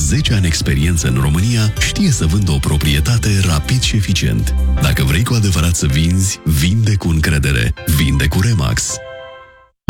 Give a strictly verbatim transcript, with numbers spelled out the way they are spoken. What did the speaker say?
zece ani experiență în România, știe să vândă o proprietate rapid și eficient. Dacă vrei cu adevărat să vinzi, vinde cu încredere. Vinde cu Remax.